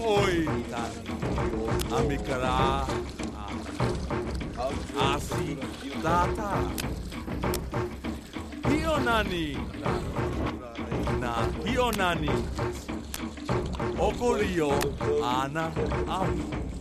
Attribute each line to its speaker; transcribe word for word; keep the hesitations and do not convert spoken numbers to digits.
Speaker 1: oi tani. Amikara. Asi tata. Hionani. Na hionani. Okorio ana au.